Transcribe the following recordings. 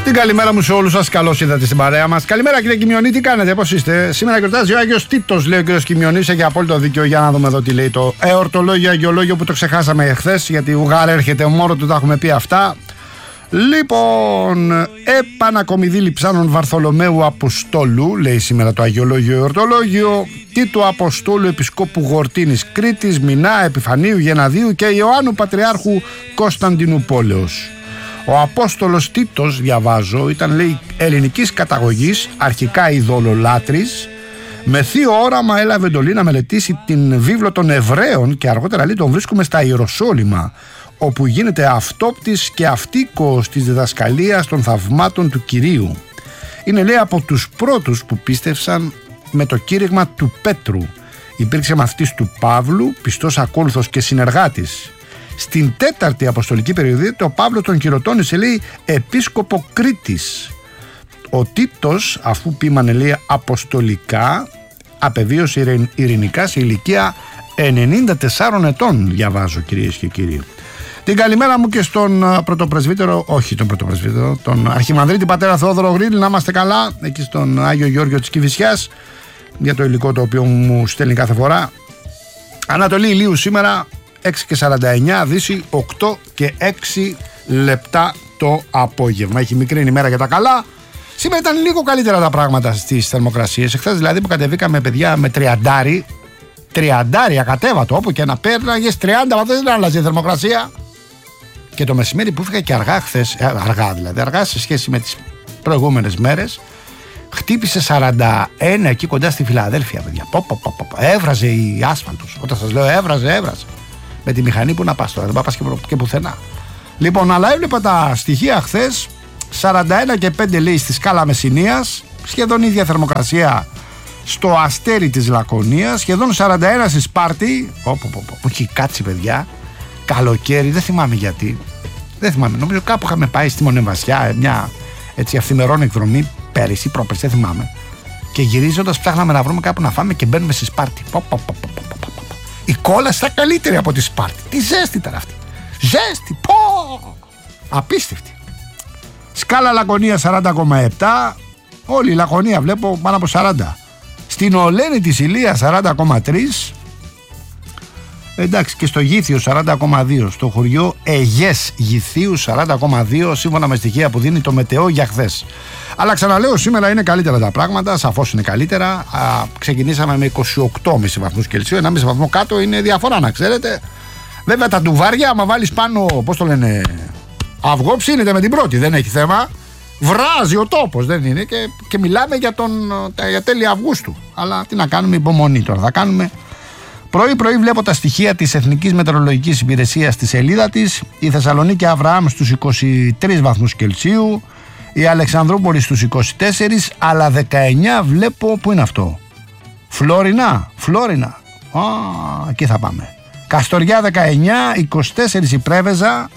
Την καλημέρα μου σε όλους σας. Καλώς ήρθατε στην παρέα μας. Καλημέρα κύριε Κιμιονή, τι κάνετε, πώς είστε? Σήμερα γιορτάζει ο Άγιος Τίτος, λέει ο κύριος Κιμιονής. Έχει απόλυτο δίκιο. Για να δούμε εδώ τι λέει το εορτολόγιο, αγιολόγιο που το ξεχάσαμε εχθές. Γιατί Ουγάρ έρχεται μόνο του, τα έχουμε πει αυτά. Λοιπόν, επανακομιδή Λιψάνων Βαρθολομαίου Αποστόλου, λέει σήμερα το αγιολόγιο εορτολόγιο. Τίτου Αποστόλου Επισκόπου Γορτίνης Κρήτης, Μινά, Επιφανίου, Γεναδίου και Ιωάννου Πατριάρχου Κωνσταντινούπολεως. Ο Απόστολος Τίτος, διαβάζω, ήταν, λέει, ελληνικής καταγωγής, αρχικά ειδωλολάτρης. Με θείο όραμα έλαβε εντολή να μελετήσει την βίβλο των Εβραίων και αργότερα, λέει, τον βρίσκουμε στα Ιεροσόλυμα, όπου γίνεται αυτόπτης και αυτίκος της διδασκαλίας των θαυμάτων του Κυρίου. Είναι, λέει, από τους πρώτους που πίστευσαν με το κήρυγμα του Πέτρου. Υπήρξε μαθητής του Παύλου, πιστός ακόλουθος και συνεργάτης. Στην τέταρτη αποστολική περιοδία ο Παύλος τον χειροτώνησε, λέει, επίσκοπο Κρήτης. Ο Τίτος, αφού ποίμανε, λέει, αποστολικά, απεβίωσε ειρηνικά σε ηλικία 94 ετών, διαβάζω, κυρίες και κύριοι. Την καλημέρα μου και στον πρωτοπρεσβύτερο, όχι τον πρωτοπρεσβύτερο, τον αρχιμανδρίτη πατέρα Θεόδωρο Γρήλ, να είμαστε καλά, εκεί στον Άγιο Γεώργιο της Κηφισιάς, για το υλικό το οποίο μου στέλνει κάθε φορά. Ανατολή ηλίου σήμερα 6:49, Δύση 8:06 λεπτά το απόγευμα. Έχει μικρή ημέρα για τα καλά. Σήμερα ήταν λίγο καλύτερα τα πράγματα στις θερμοκρασίες. Εχθές δηλαδή που κατεβήκαμε, παιδιά, με 30 ακατέβατο, όπου και να πέρναγες 30 βαθμούς, δεν άλλαζε η θερμοκρασία. Και το μεσημέρι που έφυγα και αργά χθες, αργά σε σχέση με τις προηγούμενες μέρες, χτύπησε 41 εκεί κοντά στη Φιλαδέλφια, παιδιά. Έβραζε η άσφαλτος. Όταν σας λέω έβραζε. Με τη μηχανή που να πας τώρα, δεν θα πας και πουθενά. Λοιπόν, αλλά έβλεπα τα στοιχεία χθες. 41,5 λέει στη σκάλα Μεσσηνίας, σχεδόν ίδια θερμοκρασία στο Αστέρι της Λακωνίας, σχεδόν 41 στη Σπάρτη. Που έχει κάτσει, παιδιά, καλοκαίρι, δεν θυμάμαι γιατί. Δεν θυμάμαι, νομίζω κάπου είχαμε πάει στη Μονεβασιά, μια έτσι αυθημερών εκδρομή πέρυσι, πρόπερσι, δεν θυμάμαι. Και γυρίζοντας ψάχναμε να βρούμε κάπου να φάμε και μπαίνουμε στη Σπάρτη. Η κόλαση ήταν καλύτερη από τη Σπάρτη. Τι ζέστη ήταν αυτή. Ζέστη, απίστευτη. Σκάλα Λακωνία 40,7. Όλη η Λακωνία βλέπω πάνω από 40. Στην Ολένη της Ηλίας 40,3. Εντάξει, και στο Γήθιο 40,2. Στο χωριό Αιγές Γηθίου 40,2, σύμφωνα με στοιχεία που δίνει το Μετεό για χθες. Αλλά ξαναλέω, σήμερα είναι καλύτερα τα πράγματα, σαφώς είναι καλύτερα. Ξεκινήσαμε με 28,5 βαθμούς Κελσίου, 1,5 βαθμό κάτω είναι διαφορά, να ξέρετε. Βέβαια τα ντουβάρια, άμα βάλεις πάνω, πώς το λένε, αυγό, ψήνεται με την πρώτη, δεν έχει θέμα. Βράζει ο τόπος, δεν είναι, και μιλάμε για τέλη Αυγούστου. Αλλά τι να κάνουμε, υπομονή τώρα θα κάνουμε. Πρωί-πρωί βλέπω τα στοιχεία της Εθνικής Μετεωρολογικής Υπηρεσίας στη σελίδα της. Η Θεσσαλονίκη Αβραάμ στους 23 βαθμούς Κελσίου, η Αλεξανδρούπολη στους 24, αλλά 19 βλέπω, πού είναι αυτό, Φλόρινα. Εκεί θα πάμε. Καστοριά 19, 24 η Πρέβεζα,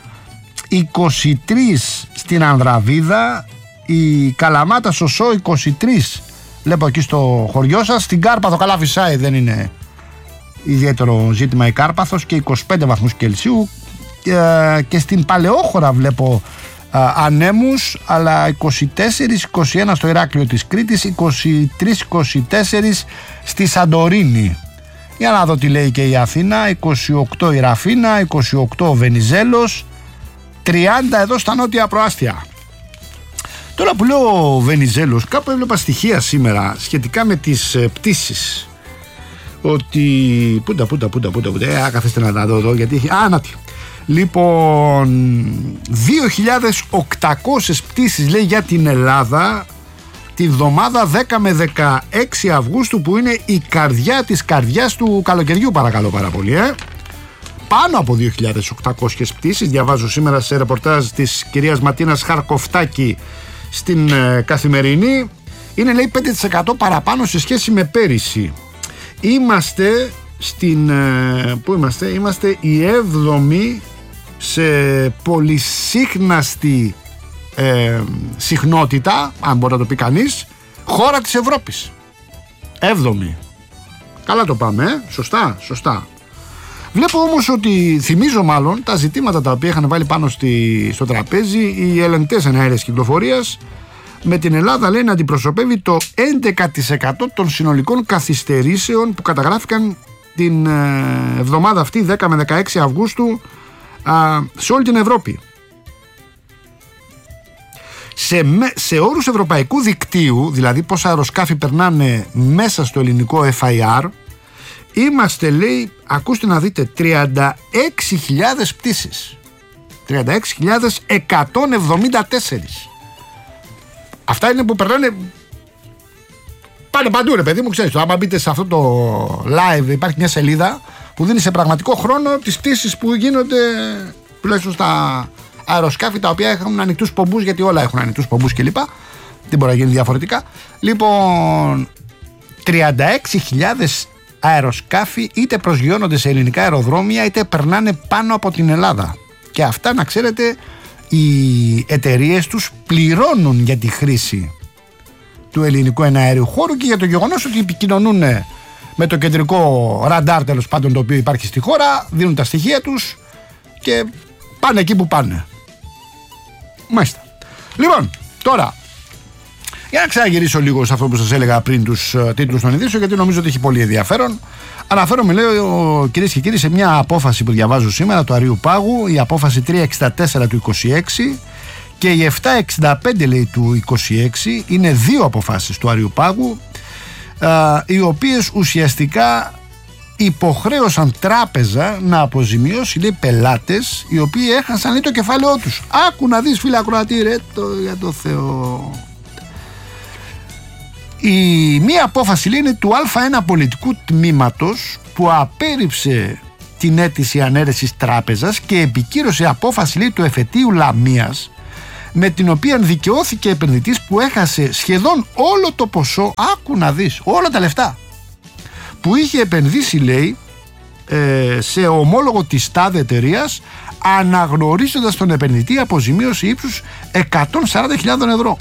23 στην Ανδραβίδα, η Καλαμάτα Σωσό 23, βλέπω εκεί στο χωριό σας. Στην Κάρπαθο, καλά φυσάει, δεν είναι ιδιαίτερο ζήτημα η Κάρπαθος, και 25 βαθμούς Κελσίου, και στην Παλαιόχώρα βλέπω ανέμους, αλλά 24-21 στο Ηράκλειο της Κρήτης, 23-24 στη Σαντορίνη. Για να δω τι λέει και η Αθήνα, 28 η Ραφίνα, 28 ο Βενιζέλος, 30 εδώ στα νότια προάστια. Τώρα που λέω ο Βενιζέλος, κάπου έβλεπα στοιχεία σήμερα σχετικά με τις πτήσεις. Ότι. Πούντα. Καθίστε να τα δω εδώ, γιατί έχει. Ανάτι. Λοιπόν, 2.800 πτήσεις, λέει, για την Ελλάδα τη βδομάδα 10 με 16 Αυγούστου, που είναι η καρδιά της καρδιάς του καλοκαιριού, παρακαλώ πάρα πολύ. Πάνω από 2.800 πτήσεις, διαβάζω σήμερα σε ρεπορτάζ της κυρίας Ματίνας Χαρκοφτάκη στην Καθημερινή. Είναι, λέει, 5% παραπάνω σε σχέση με πέρυσι. Είμαστε στην. Πού είμαστε? Είμαστε η 7η σε πολυσύχναστη συχνότητα, αν μπορεί να το πει κανείς, χώρα της Ευρώπης. 7η. Καλά το πάμε, σωστά. Βλέπω όμως ότι, θυμίζω μάλλον, τα ζητήματα τα οποία είχαν βάλει πάνω στο τραπέζι οι ελεγκτές εναέρειας κυκλοφορίας, με την Ελλάδα λέει να αντιπροσωπεύει το 11% των συνολικών καθυστερήσεων που καταγράφηκαν την εβδομάδα αυτή, 10 με 16 Αυγούστου, σε όλη την Ευρώπη. Σε όρους ευρωπαϊκού δικτύου, δηλαδή πόσα αεροσκάφη περνάνε μέσα στο ελληνικό FIR, είμαστε, λέει, ακούστε να δείτε, 36.000 πτήσεις. 36.174. Αυτά είναι που περνάνε. Πάνε παντού, ρε παιδί μου, ξέρεις. Άμα μπείτε σε αυτό το live, υπάρχει μια σελίδα που δίνει σε πραγματικό χρόνο τις πτήσεις που γίνονται, τουλάχιστον στα αεροσκάφη τα οποία έχουν ανοιχτούς πομπούς, γιατί όλα έχουν ανοιχτούς πομπούς κλπ. Δεν μπορεί να γίνει διαφορετικά. Λοιπόν, 36.000 αεροσκάφη είτε προσγειώνονται σε ελληνικά αεροδρόμια είτε περνάνε πάνω από την Ελλάδα. Και αυτά, να ξέρετε, οι εταιρείες τους πληρώνουν για τη χρήση του ελληνικού εναέριου χώρου και για το γεγονός ότι επικοινωνούν με το κεντρικό ραντάρ, τέλος πάντων, το οποίο υπάρχει στη χώρα, δίνουν τα στοιχεία τους και πάνε εκεί που πάνε. Μάλιστα. Λοιπόν, τώρα, για να ξαναγυρίσω λίγο σε αυτό που σας έλεγα πριν, τους τίτλους των ειδήσεων, γιατί νομίζω ότι έχει πολύ ενδιαφέρον. Αναφέρομαι, λέω, κυρίες και κύριοι, σε μια απόφαση που διαβάζω σήμερα του Αριού Πάγου, η απόφαση 364 του 26 και η 765, λέει, του 26. Είναι δύο αποφάσεις του Αριού Πάγου, οι οποίες ουσιαστικά υποχρέωσαν τράπεζα να αποζημιώσει, λέει, πελάτες οι οποίοι έχασαν, λέει, το κεφάλαιό τους. Άκου να δεις, φίλε ακροατή, ρε, για το Θεό. Η μία απόφαση, λέει, είναι του Α1 πολιτικού τμήματος που απέρριψε την αίτηση ανέρεσης τράπεζας και επικύρωσε απόφαση, λέει, του εφετείου Λαμίας, με την οποία δικαιώθηκε επενδυτής που έχασε σχεδόν όλο το ποσό, άκου να δεις, όλα τα λεφτά που είχε επενδύσει, λέει, σε ομόλογο της τάδε εταιρείας, αναγνωρίζοντας τον επενδυτή αποζημίωση ύψους 140.000 ευρώ.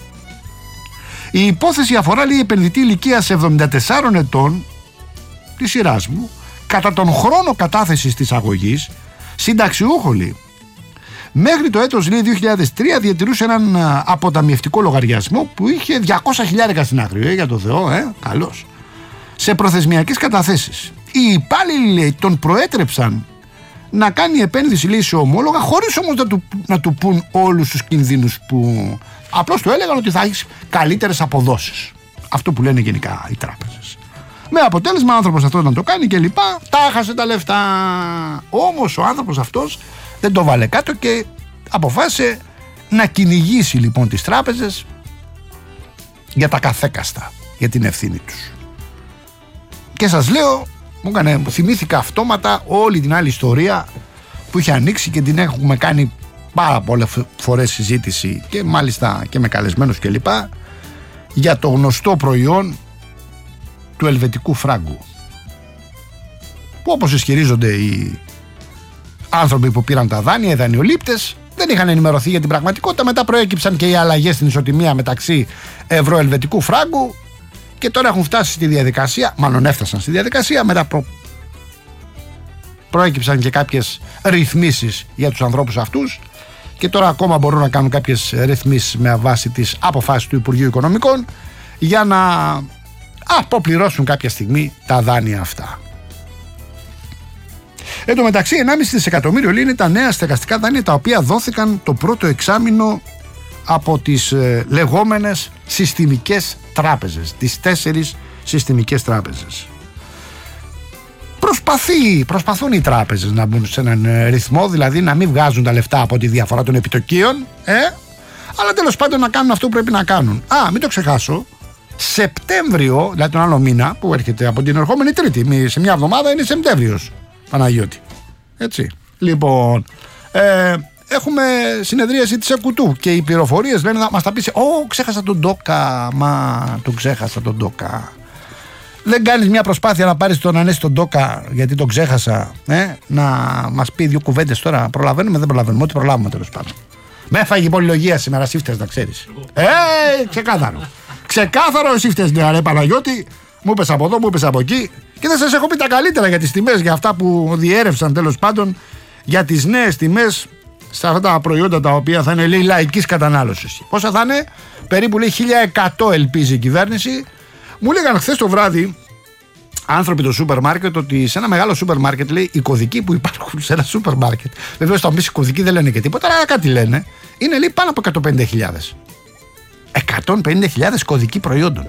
Η υπόθεση αφορά, λέει, επενδυτή ηλικίας 74 ετών της σειράς μου, κατά τον χρόνο κατάθεσης της αγωγής, συνταξιούχο, λέει. Μέχρι το έτος, λέει, 2003 διατηρούσε έναν αποταμιευτικό λογαριασμό που είχε 200.000 στην άκρη, για το Θεό, καλώς, σε προθεσμιακές καταθέσεις. Οι υπάλληλοι, λέει, τον προέτρεψαν να κάνει επένδυση, λέει, σε ομόλογα, χωρίς όμως να του πουν όλους τους κινδύνους που... Απλώς του έλεγαν ότι θα έχεις καλύτερες αποδόσεις. Αυτό που λένε γενικά οι τράπεζες. Με αποτέλεσμα ο άνθρωπος αυτός να το κάνει και λοιπά, τα έχασε τα λεφτά. Όμως ο άνθρωπος αυτός δεν το βάλε κάτω και αποφάσισε να κυνηγήσει, λοιπόν, τις τράπεζες για τα καθέκαστα, για την ευθύνη τους. Και σας λέω, μου θυμήθηκα αυτόματα όλη την άλλη ιστορία που είχε ανοίξει και την έχουμε κάνει πάρα πολλές φορές συζήτηση και μάλιστα και με καλεσμένους κλπ, για το γνωστό προϊόν του ελβετικού φράγκου, που, όπως ισχυρίζονται οι άνθρωποι που πήραν τα δάνεια, οι δανειολήπτες, δεν είχαν ενημερωθεί για την πραγματικότητα. Μετά προέκυψαν και οι αλλαγές στην ισοτιμία μεταξύ ευρώ-ελβετικού φράγκου και τώρα έχουν φτάσει στη διαδικασία, μάλλον έφτασαν στη διαδικασία, μετά προέκυψαν και κάποιες ρυθμίσεις για τους ανθρώπους αυτούς και τώρα ακόμα μπορούν να κάνουν κάποιες ρυθμίσεις με βάση τις αποφάσεις του Υπουργείου Οικονομικών για να αποπληρώσουν κάποια στιγμή τα δάνεια αυτά. Εν τω μεταξύ, 1,5 δισεκατομμύριο, λέει, είναι τα νέα στεγαστικά δάνεια τα οποία δόθηκαν το πρώτο εξάμηνο από τις λεγόμενες συστημικές τράπεζες, τις 4 συστημικές τράπεζες. Προσπαθούν οι τράπεζες να μπουν σε έναν ρυθμό, δηλαδή να μην βγάζουν τα λεφτά από τη διαφορά των επιτοκίων, αλλά τέλος πάντων να κάνουν αυτό που πρέπει να κάνουν. Μην το ξεχάσω, Σεπτέμβριο, δηλαδή τον άλλο μήνα που έρχεται από την ερχόμενη Τρίτη, σε μια εβδομάδα είναι Σεπτέμβριος, Παναγιώτη. Έτσι. Λοιπόν, έχουμε συνεδρίαση της ΕΚΟΥΤΟΥ και οι πληροφορίες λένε, μας τα πείσει, ξέχασα τον Ντόκα, τον ξέχασα τον Ντόκα. Δεν κάνεις μια προσπάθεια να πάρεις τον Ανέστη τον Ντόκα, γιατί τον ξέχασα, να μας πει δύο κουβέντες τώρα? Προλαβαίνουμε, δεν προλαβαίνουμε, ό,τι προλάβουμε τέλος πάντων. Με έφαγε η πολυλογία σήμερα, σύφτες, να ξέρεις. Ξεκάθαρο. Ξεκάθαρο, σύφτες, ναι, ρε Παναγιώτη, μου είπες από εδώ, μου είπες από εκεί Και δεν σας έχω πει τα καλύτερα για τις τιμές, για αυτά που διέρευσαν τέλος πάντων, για τις νέες τιμές σε αυτά τα προϊόντα τα οποία θα είναι, λέει, λαϊκής κατανάλωσης. Πόσα θα είναι? Περίπου, λέει, 1.100 ελπίζει η κυβέρνηση. Μου λέγανε χθες το βράδυ άνθρωποι του σούπερ μάρκετ ότι σε ένα μεγάλο σούπερ μάρκετ, λέει, οι κωδικοί που υπάρχουν σε ένα σούπερ μάρκετ, βεβαίως θα μπει οι κωδικοί δεν λένε και τίποτα, αλλά κάτι λένε, είναι, λέει, πάνω από 150.000. 150.000 κωδικοί προϊόντων.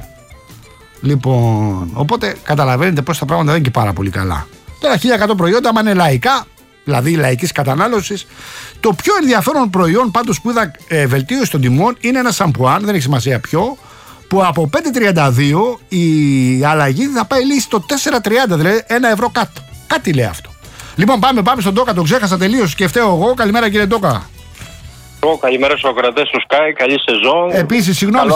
Λοιπόν, οπότε καταλαβαίνετε πως τα πράγματα δεν είναι και πάρα πολύ καλά. Τώρα 1.100 προϊόντα, άμα είναι λαϊκά, δηλαδή λαϊκής κατανάλωσης. Το πιο ενδιαφέρον προϊόν πάντως που είδα βελτίωση των τιμών είναι ένα σαμπουάν, δεν έχει σημασία ποιο, που από 5,32 η αλλαγή θα πάει, λέει, στο 4,30, δηλαδή 1 ευρώ κάτω. Κάτι λέει αυτό. Λοιπόν, πάμε στον Τόκα, τον ξέχασα τελείως και φταίω εγώ. Καλημέρα, κύριε Τόκα. Καλημέρα στους ακροατές του Sky, καλή σεζόν. Επίσης, συγγνώμη.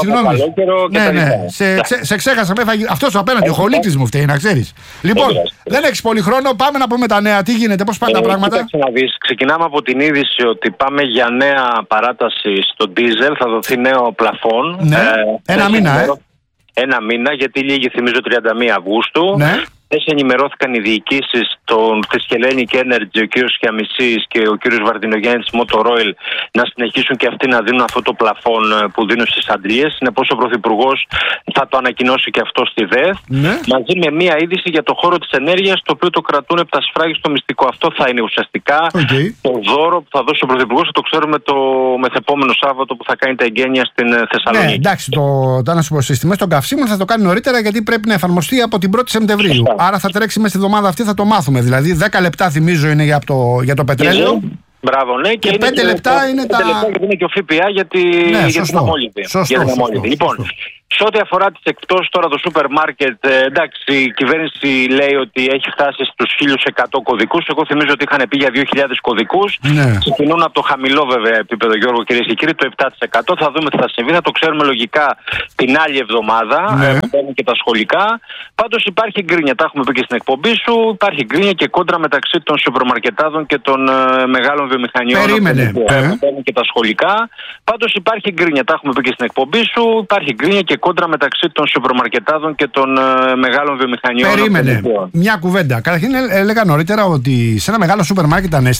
Ναι. Σε ξέχασα. Αυτός απέναντι, ο Χολίτης μου φταίει, να ξέρεις. Λοιπόν, δεν έχεις πολύ χρόνο, πάμε να πούμε τα νέα. Τι γίνεται, πώς πάνε τα πράγματα? Ξεκινάμε από την είδηση ότι πάμε για νέα παράταση στο ντίζελ, θα δοθεί νέο πλαφόν. Ναι. Ένα μήνα, Ένα μήνα, γιατί λήγει, θυμίζω, 31 Αυγούστου. Ναι. Χθες ενημερώθηκαν οι διοικήσεις της Hellenic Energy, ο κύριος Χιαμισής και ο κύριος Βαρδινογέννης της Motor Oil, να συνεχίσουν και αυτοί να δίνουν αυτό το πλαφόν που δίνουν στις αντλίες. Συνεπώς ο Πρωθυπουργός θα το ανακοινώσει και αυτό στη ΔΕΘ. Ναι. Μαζί με μία είδηση για το χώρο της ενέργειας, το οποίο το κρατούν από τα σφράγιστο μυστικό. Αυτό θα είναι ουσιαστικά το δώρο που θα δώσει ο Πρωθυπουργός. Θα το ξέρουμε το μεθεπόμενο Σάββατο που θα κάνει τα εγγένεια στην Θεσσαλονίκη. Ναι, εντάξει, στις τιμές των καυσίμων θα το κάνει νωρίτερα, γιατί πρέπει να εφαρμοστεί από την 1η Σεπτεμβρίου. Άρα θα τρέξει μέσα στη εβδομάδα αυτή, θα το μάθουμε. Δηλαδή 10 λεπτά θυμίζω είναι για το πετρέλαιο. Μπράβο, ναι. Και 5 λεπτά είναι τα. 5 λεπτά γιατί είναι και ο ΦΠΑ για την αμόλυντη. Σωστό. Λοιπόν, σε ό,τι αφορά τις εκπτώσεις τώρα το σούπερ μάρκετ, εντάξει, η κυβέρνηση λέει ότι έχει φτάσει στους 1.100 κωδικούς. Εγώ θυμίζω ότι είχαν πει για 2.000 κωδικούς. Ναι. Ξεκινούν από το χαμηλό βέβαια επίπεδο, Γιώργο, κυρίες και κύριοι, το 7%. Θα δούμε τι θα συμβεί. Θα το ξέρουμε λογικά την άλλη εβδομάδα. Ναι. Που μπαίνουν και τα σχολικά. Πάντως υπάρχει γκρίνια. Τα έχουμε πει και στην εκπομπή σου. Υπάρχει γκρίνια και κόντρα μεταξύ των σούπερ μαρκετάδων και των μεγάλων βιομηχανιών. Περίμενε. Που μπαίνουν και τα σχολικά. Πάντως υπάρχει γκρίνια. Τα έχουμε πει και στην εκπομπή σου. Υπάρχει γκρίνια και κόντρα μεταξύ των σούπερ μαρκετάδων και των μεγάλων βιομηχανιών. Περίμενε. Μια κουβέντα. Καταρχήν έλεγα νωρίτερα ότι σε ένα μεγάλο σούπερ μάρκετ